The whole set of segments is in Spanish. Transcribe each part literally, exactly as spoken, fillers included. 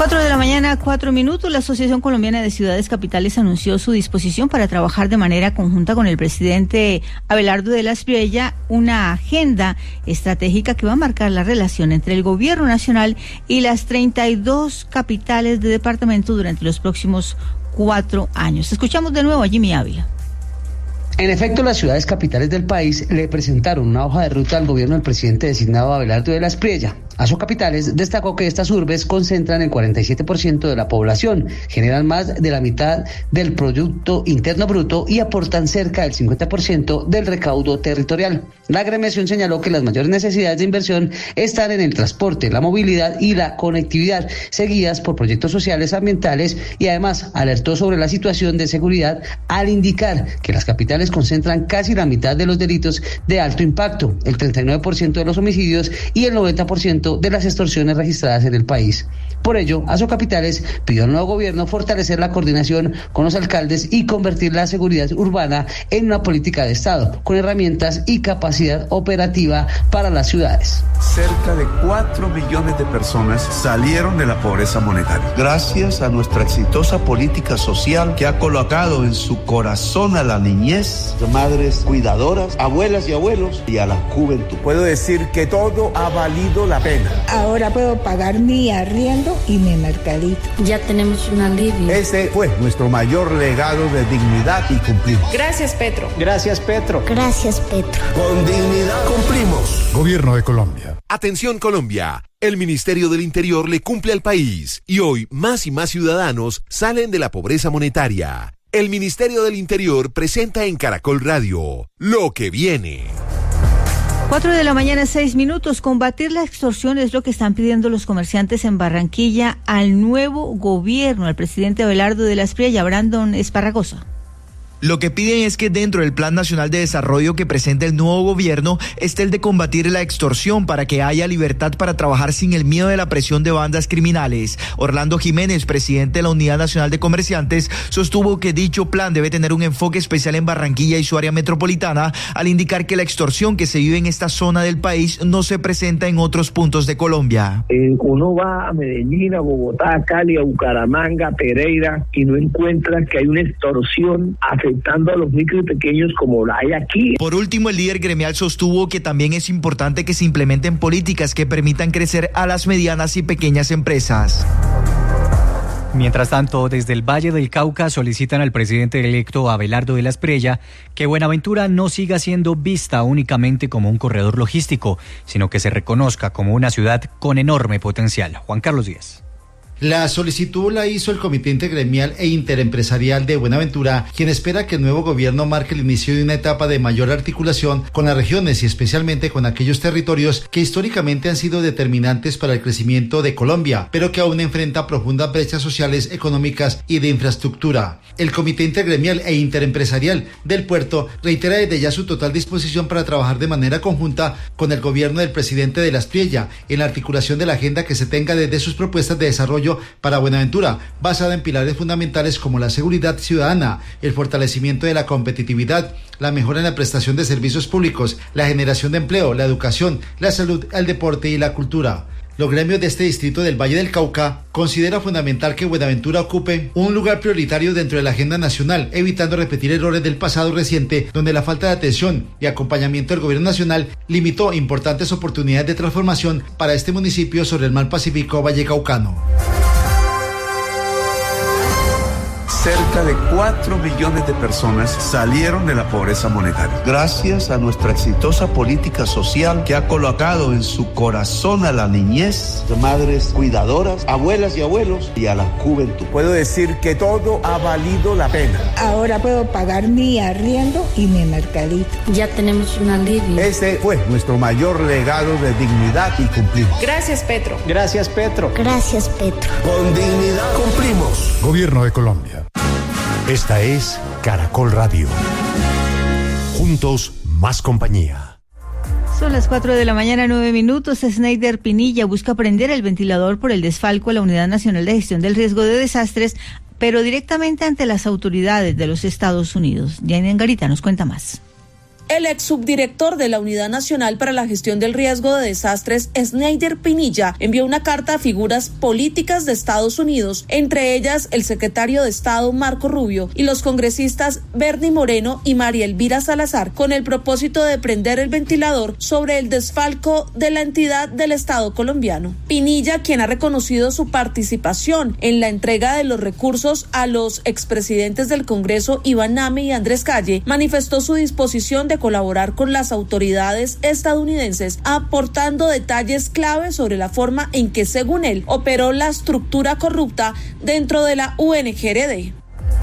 Cuatro de la mañana, cuatro minutos. La Asociación Colombiana de Ciudades Capitales anunció su disposición para trabajar de manera conjunta con el presidente Abelardo de la Espriella una agenda estratégica que va a marcar la relación entre el gobierno nacional y las treinta y dos capitales de departamento durante los próximos cuatro años. Escuchamos de nuevo a Jimmy Ávila. En efecto, las ciudades capitales del país le presentaron una hoja de ruta al gobierno del presidente designado Abelardo de la Espriella. Asocapitales destacó que estas urbes concentran el cuarenta y siete por ciento de la población, generan más de la mitad del Producto Interno Bruto y aportan cerca del cincuenta por ciento del recaudo territorial. La agremiación señaló que las mayores necesidades de inversión están en el transporte, la movilidad y la conectividad, seguidas por proyectos sociales, ambientales, y además alertó sobre la situación de seguridad al indicar que las capitales concentran casi la mitad de los delitos de alto impacto, el treinta y nueve por ciento de los homicidios y el noventa por ciento de las extorsiones registradas en el país. Por ello, Asocapitales pidió al nuevo gobierno fortalecer la coordinación con los alcaldes y convertir la seguridad urbana en una política de Estado, con herramientas y capacidad operativa para las ciudades. Cerca de cuatro millones de personas salieron de la pobreza monetaria, gracias a nuestra exitosa política social que ha colocado en su corazón a la niñez, madres cuidadoras, abuelas y abuelos, y a la juventud. Puedo decir que todo ha valido la pena. Ahora puedo pagar mi arriendo y mi mercadito. Ya tenemos un alivio. Ese fue nuestro mayor legado de dignidad y cumplimos. Gracias, Petro. Gracias, Petro. Gracias, Petro. Con dignidad cumplimos. Gobierno de Colombia. Atención, Colombia. El Ministerio del Interior le cumple al país y hoy más y más ciudadanos salen de la pobreza monetaria. El Ministerio del Interior presenta en Caracol Radio Lo que viene. Cuatro de la mañana, seis minutos. Combatir la extorsión es lo que están pidiendo los comerciantes en Barranquilla al nuevo gobierno, al presidente Abelardo de la Espriella. Brandon Esparragosa. Lo que piden es que dentro del Plan Nacional de Desarrollo que presenta el nuevo gobierno esté el de combatir la extorsión para que haya libertad para trabajar sin el miedo de la presión de bandas criminales. Orlando Jiménez, presidente de la Unidad Nacional de Comerciantes, sostuvo que dicho plan debe tener un enfoque especial en Barranquilla y su área metropolitana, al indicar que la extorsión que se vive en esta zona del país no se presenta en otros puntos de Colombia. Eh, uno va a Medellín, a Bogotá, a Cali, a Bucaramanga, a Pereira, y no encuentra que hay una extorsión afectada afectando a los micro y pequeños como la hay aquí. Por último, el líder gremial sostuvo que también es importante que se implementen políticas que permitan crecer a las medianas y pequeñas empresas. Mientras tanto, desde el Valle del Cauca solicitan al presidente electo Abelardo de la Espriella que Buenaventura no siga siendo vista únicamente como un corredor logístico, sino que se reconozca como una ciudad con enorme potencial. Juan Carlos Díaz. La solicitud la hizo el Comité Intergremial e Interempresarial de Buenaventura, quien espera que el nuevo gobierno marque el inicio de una etapa de mayor articulación con las regiones y especialmente con aquellos territorios que históricamente han sido determinantes para el crecimiento de Colombia, pero que aún enfrentan profundas brechas sociales, económicas y de infraestructura. El Comité Intergremial e Interempresarial del puerto reitera desde ya su total disposición para trabajar de manera conjunta con el gobierno del presidente de la Espriella en la articulación de la agenda que se tenga desde sus propuestas de desarrollo para Buenaventura, basada en pilares fundamentales como la seguridad ciudadana, el fortalecimiento de la competitividad, la mejora en la prestación de servicios públicos, la generación de empleo, la educación, la salud, el deporte y la cultura. Los gremios de este distrito del Valle del Cauca consideran fundamental que Buenaventura ocupe un lugar prioritario dentro de la agenda nacional, evitando repetir errores del pasado reciente, donde la falta de atención y acompañamiento del gobierno nacional limitó importantes oportunidades de transformación para este municipio sobre el mar Pacífico vallecaucano. Cerca de cuatro millones de personas salieron de la pobreza monetaria, gracias a nuestra exitosa política social que ha colocado en su corazón a la niñez, madres cuidadoras, abuelas y abuelos, y a la juventud. Puedo decir que todo ha valido la pena. Ahora puedo pagar mi arriendo y mi mercadito. Ya tenemos un alivio. Ese fue nuestro mayor legado de dignidad y cumplimos. Gracias, Petro. Gracias, Petro. Gracias, Petro. Con dignidad cumplimos. Gobierno de Colombia. Esta es Caracol Radio. Juntos, más compañía. Son las cuatro de la mañana, nueve minutos. Snyder Pinilla busca prender el ventilador por el desfalco a la Unidad Nacional de Gestión del Riesgo de Desastres, pero directamente ante las autoridades de los Estados Unidos. Diana Angarita nos cuenta más. El ex subdirector de la Unidad Nacional para la Gestión del Riesgo de Desastres, Snyder Pinilla, envió una carta a figuras políticas de Estados Unidos, entre ellas el secretario de Estado Marco Rubio y los congresistas Bernie Moreno y María Elvira Salazar, con el propósito de prender el ventilador sobre el desfalco de la entidad del Estado colombiano. Pinilla, quien ha reconocido su participación en la entrega de los recursos a los expresidentes del Congreso Iván Name y Andrés Calle, manifestó su disposición de colaborar con las autoridades estadounidenses, aportando detalles clave sobre la forma en que, según él, operó la estructura corrupta dentro de la U N G R D.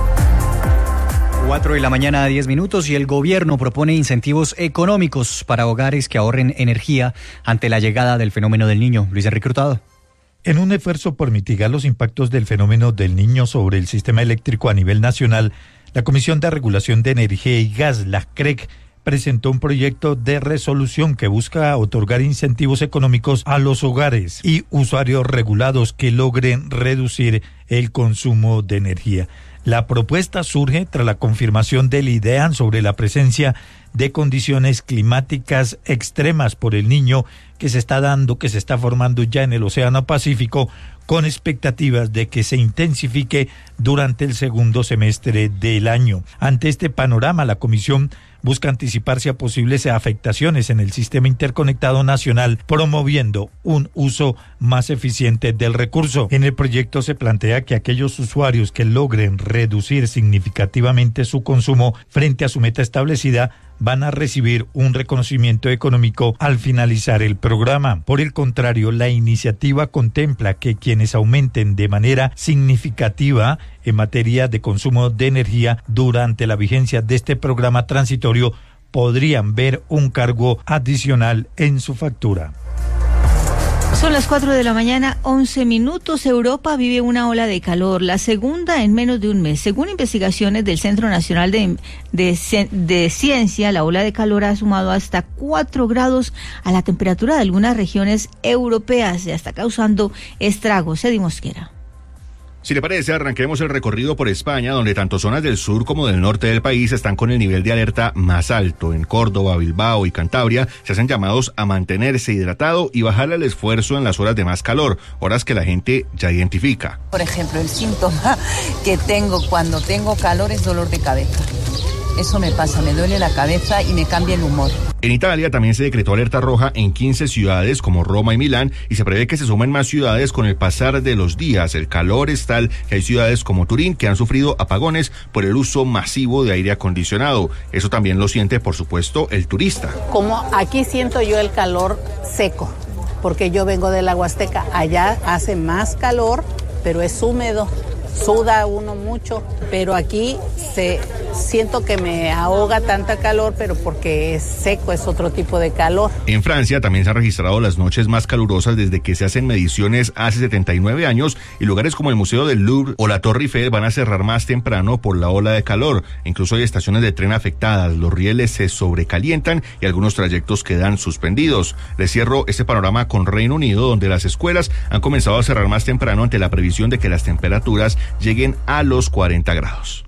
Cuatro de la mañana a diez minutos y el gobierno propone incentivos económicos para hogares que ahorren energía ante la llegada del fenómeno del Niño. Luis Enrique Hurtado. En un esfuerzo por mitigar los impactos del fenómeno del Niño sobre el sistema eléctrico a nivel nacional, la Comisión de Regulación de Energía y Gas, la C R E G, presentó un proyecto de resolución que busca otorgar incentivos económicos a los hogares y usuarios regulados que logren reducir el consumo de energía. La propuesta surge tras la confirmación del IDEAN sobre la presencia de condiciones climáticas extremas por el Niño que se está dando, que se está formando ya en el Océano Pacífico, con expectativas de que se intensifique durante el segundo semestre del año. Ante este panorama, la Comisión busca anticiparse a posibles afectaciones en el sistema interconectado nacional, promoviendo un uso más eficiente del recurso. En el proyecto se plantea que aquellos usuarios que logren reducir significativamente su consumo frente a su meta establecida van a recibir un reconocimiento económico al finalizar el programa. Por el contrario, la iniciativa contempla que quienes aumenten de manera significativa en materia de consumo de energía durante la vigencia de este programa transitorio podrían ver un cargo adicional en su factura. Son las cuatro de la mañana, once minutos. Europa vive una ola de calor, la segunda en menos de un mes. Según investigaciones del Centro Nacional de, de, de Ciencia, la ola de calor ha sumado hasta cuatro grados a la temperatura de algunas regiones europeas y está causando estragos. Eddie Mosquera. Si le parece, arranquemos el recorrido por España, donde tanto zonas del sur como del norte del país están con el nivel de alerta más alto. En Córdoba, Bilbao y Cantabria se hacen llamados a mantenerse hidratado y bajar el esfuerzo en las horas de más calor, horas que la gente ya identifica. Por ejemplo, el síntoma que tengo cuando tengo calor es dolor de cabeza. Eso me pasa, me duele la cabeza y me cambia el humor. En Italia también se decretó alerta roja en quince ciudades como Roma y Milán y se prevé que se sumen más ciudades con el pasar de los días. El calor es tal que hay ciudades como Turín que han sufrido apagones por el uso masivo de aire acondicionado. Eso también lo siente, por supuesto, el turista. Como aquí siento yo el calor seco, porque yo vengo de la Huasteca, allá hace más calor, pero es húmedo. Suda uno mucho, pero aquí se siento que me ahoga tanta calor, pero porque es seco, es otro tipo de calor. En Francia también se han registrado las noches más calurosas desde que se hacen mediciones hace setenta y nueve años y lugares como el Museo del Louvre o la Torre Eiffel van a cerrar más temprano por la ola de calor. Incluso hay estaciones de tren afectadas, los rieles se sobrecalientan y algunos trayectos quedan suspendidos. Les cierro este panorama con Reino Unido, donde las escuelas han comenzado a cerrar más temprano ante la previsión de que las temperaturas lleguen a los cuarenta grados.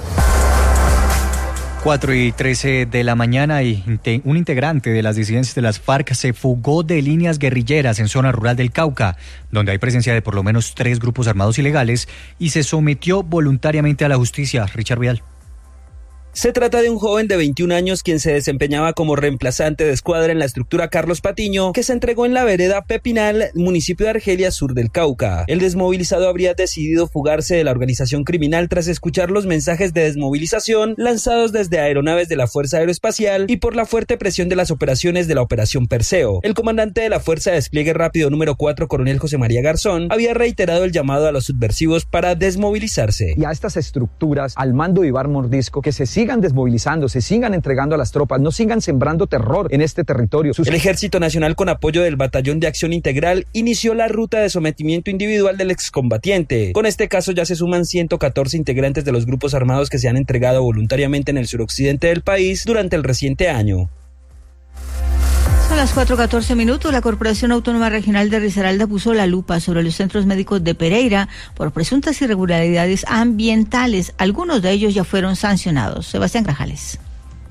cuatro y trece de la mañana y un integrante de las disidencias de las FARC se fugó de líneas guerrilleras en zona rural del Cauca, donde hay presencia de por lo menos tres grupos armados ilegales, y se sometió voluntariamente a la justicia. Richard Vidal. Se trata de un joven de veintiún años quien se desempeñaba como reemplazante de escuadra en la estructura Carlos Patiño, que se entregó en la vereda Pepinal, municipio de Argelia, sur del Cauca. El desmovilizado habría decidido fugarse de la organización criminal tras escuchar los mensajes de desmovilización lanzados desde aeronaves de la Fuerza Aeroespacial y por la fuerte presión de las operaciones de la Operación Perseo. El comandante de la Fuerza de Despliegue Rápido número cuatro, coronel José María Garzón, había reiterado el llamado a los subversivos para desmovilizarse. Y a estas estructuras, al mando de Ibar Mordisco, que se sigan desmovilizando, se sigan entregando a las tropas, no sigan sembrando terror en este territorio. El Ejército Nacional, con apoyo del Batallón de Acción Integral, inició la ruta de sometimiento individual del excombatiente. Con este caso ya se suman ciento catorce integrantes de los grupos armados que se han entregado voluntariamente en el suroccidente del país durante el reciente año. Son las cuatro catorce minutos. La Corporación Autónoma Regional de Risaralda puso la lupa sobre los centros médicos de Pereira por presuntas irregularidades ambientales. Algunos de ellos ya fueron sancionados. Sebastián Grajales.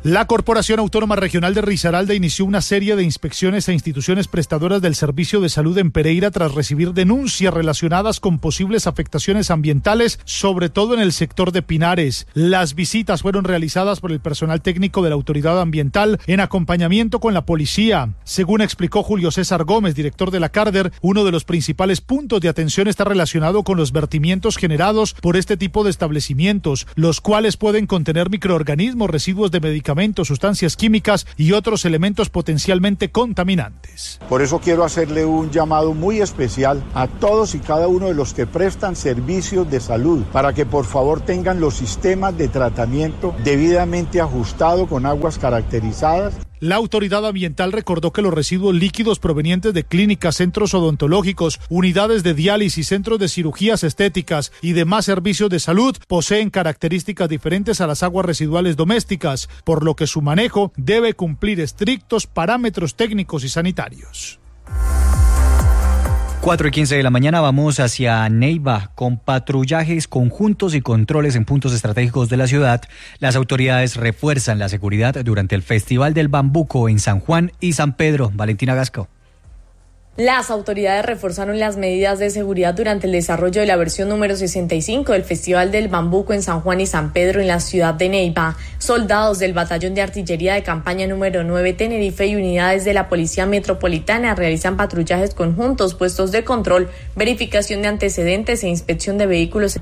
La Corporación Autónoma Regional de Risaralda inició una serie de inspecciones a instituciones prestadoras del servicio de salud en Pereira tras recibir denuncias relacionadas con posibles afectaciones ambientales, sobre todo en el sector de Pinares. Las visitas fueron realizadas por el personal técnico de la autoridad ambiental en acompañamiento con la policía. Según explicó Julio César Gómez, director de la Carder, uno de los principales puntos de atención está relacionado con los vertimientos generados por este tipo de establecimientos, los cuales pueden contener microorganismos, residuos de medicamentos, sustancias químicas y otros elementos potencialmente contaminantes. Por eso quiero hacerle un llamado muy especial a todos y cada uno de los que prestan servicios de salud para que por favor tengan los sistemas de tratamiento debidamente ajustados con aguas caracterizadas. La autoridad ambiental recordó que los residuos líquidos provenientes de clínicas, centros odontológicos, unidades de diálisis, centros de cirugías estéticas y demás servicios de salud poseen características diferentes a las aguas residuales domésticas, por lo que su manejo debe cumplir estrictos parámetros técnicos y sanitarios. cuatro y quince de la mañana vamos hacia Neiva con patrullajes conjuntos y controles en puntos estratégicos de la ciudad. Las autoridades refuerzan la seguridad durante el Festival del Bambuco en San Juan y San Pedro. Valentina Gasco. Las autoridades reforzaron las medidas de seguridad durante el desarrollo de la versión número sesenta y cinco del Festival del Bambuco en San Juan y San Pedro en la ciudad de Neiva. Soldados del Batallón de Artillería de Campaña número nueve Tenerife y unidades de la Policía Metropolitana realizan patrullajes conjuntos, puestos de control, verificación de antecedentes e inspección de vehículos.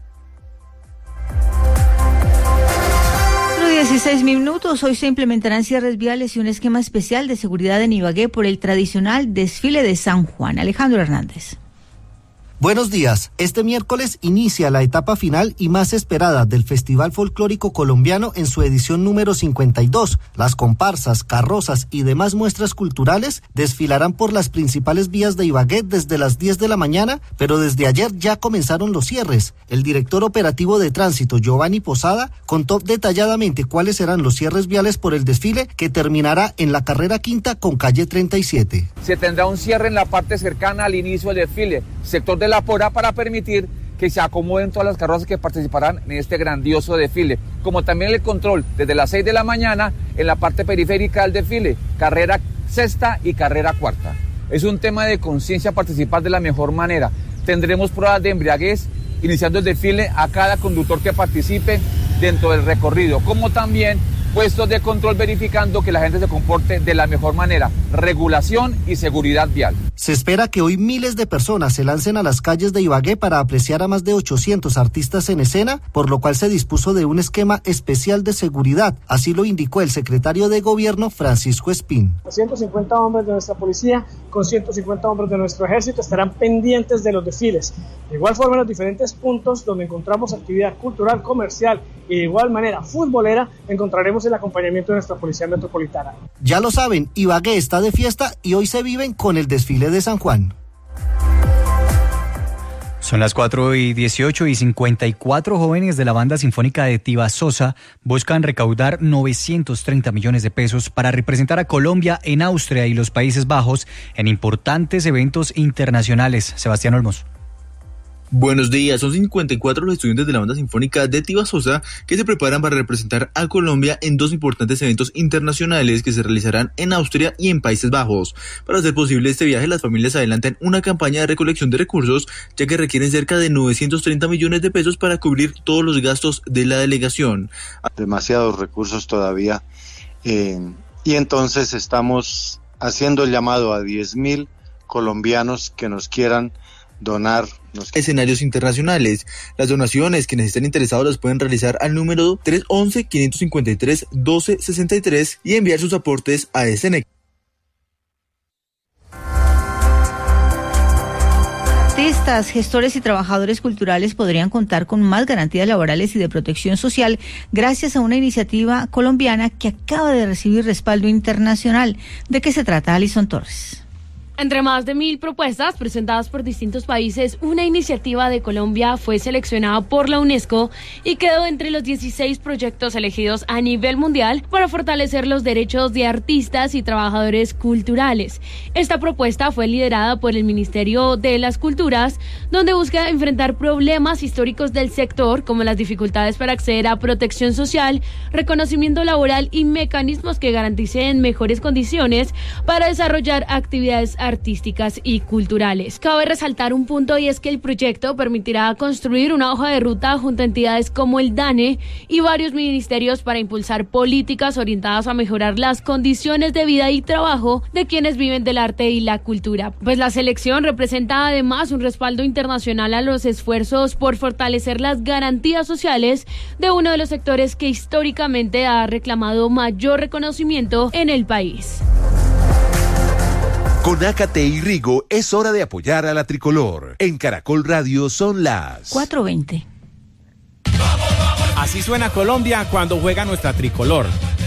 dieciséis minutos. Hoy se implementarán cierres viales y un esquema especial de seguridad en Ibagué por el tradicional desfile de San Juan. Alejandro Hernández. Buenos días. Este miércoles inicia la etapa final y más esperada del Festival Folclórico Colombiano en su edición número cincuenta y dos. Las comparsas, carrozas y demás muestras culturales desfilarán por las principales vías de Ibagué desde las diez de la mañana, pero desde ayer ya comenzaron los cierres. El director operativo de tránsito, Giovanni Posada, contó detalladamente cuáles serán los cierres viales por el desfile que terminará en la carrera quinta con calle treinta y siete. Se tendrá un cierre en la parte cercana al inicio del desfile, sector de la Pora, para permitir que se acomoden todas las carrozas que participarán en este grandioso desfile, como también el control desde las seis de la mañana en la parte periférica del desfile, carrera sexta y carrera cuarta. Es un tema de conciencia participar de la mejor manera. Tendremos pruebas de embriaguez iniciando el desfile a cada conductor que participe dentro del recorrido, como también puestos de control verificando que la gente se comporte de la mejor manera, regulación y seguridad vial. Se espera que hoy miles de personas se lancen a las calles de Ibagué para apreciar a más de ochocientos artistas en escena, por lo cual se dispuso de un esquema especial de seguridad. Así lo indicó el secretario de Gobierno, Francisco Espín. ciento cincuenta hombres de nuestra policía con ciento cincuenta hombres de nuestro ejército estarán pendientes de los desfiles. De igual forma, en los diferentes puntos donde encontramos actividad cultural, comercial y de igual manera futbolera, encontraremos el acompañamiento de nuestra Policía Metropolitana. Ya lo saben, Ibagué está de fiesta y hoy se viven con el desfile de San Juan. Son las cuatro y dieciocho y cincuenta y cuatro jóvenes de la banda sinfónica de Tibasosa buscan recaudar novecientos treinta millones de pesos para representar a Colombia en Austria y los Países Bajos en importantes eventos internacionales. Sebastián Olmos. Buenos días, son cincuenta y cuatro los estudiantes de la banda sinfónica de Tibasosa que se preparan para representar a Colombia en dos importantes eventos internacionales que se realizarán en Austria y en Países Bajos. Para hacer posible este viaje, las familias adelantan una campaña de recolección de recursos, ya que requieren cerca de novecientos treinta millones de pesos para cubrir todos los gastos de la delegación. Demasiados recursos todavía, eh, y entonces estamos haciendo el llamado a diez mil colombianos que nos quieran donar los escenarios internacionales. Las donaciones, quienes estén interesados las pueden realizar al número tres once, quinientos cincuenta y tres, doce sesenta y tres y enviar sus aportes a S N E C. Artistas, gestores y trabajadores culturales podrían contar con más garantías laborales y de protección social gracias a una iniciativa colombiana que acaba de recibir respaldo internacional. ¿De qué se trata, Alison Torres? Entre más de mil propuestas presentadas por distintos países, una iniciativa de Colombia fue seleccionada por la UNESCO y quedó entre los dieciséis proyectos elegidos a nivel mundial para fortalecer los derechos de artistas y trabajadores culturales. Esta propuesta fue liderada por el Ministerio de las Culturas, donde busca enfrentar problemas históricos del sector, como las dificultades para acceder a protección social, reconocimiento laboral y mecanismos que garanticen mejores condiciones para desarrollar actividades artísticas y culturales. Cabe resaltar un punto, y es que el proyecto permitirá construir una hoja de ruta junto a entidades como el DANE y varios ministerios para impulsar políticas orientadas a mejorar las condiciones de vida y trabajo de quienes viven del arte y la cultura. Pues la selección representa además un respaldo internacional a los esfuerzos por fortalecer las garantías sociales de uno de los sectores que históricamente ha reclamado mayor reconocimiento en el país. Con Ácate y Rigo es hora de apoyar a la tricolor. En Caracol Radio son las cuatro veinte. Así suena Colombia cuando juega nuestra tricolor.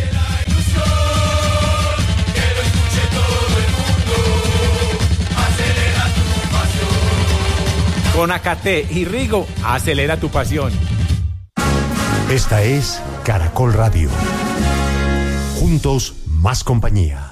Con Ácate y Rigo, acelera tu pasión. Esta es Caracol Radio. Juntos, más compañía.